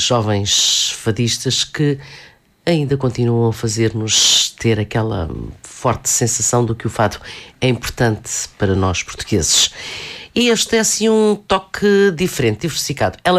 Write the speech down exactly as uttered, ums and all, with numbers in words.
jovens fadistas que ainda continuam a fazer-nos ter aquela forte sensação de que o fado é importante para nós portugueses. E este é assim um toque diferente, diversificado. Ela